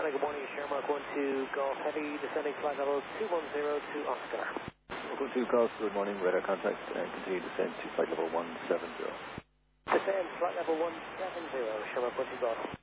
Hi, good morning. Shamrock 12 Golf Heavy, descending flight level 210 to Oscar. 12 Golf, good morning. Radar contact and continue descent to flight level 170. Descend, flight level 170, Shamrock 12 Golf.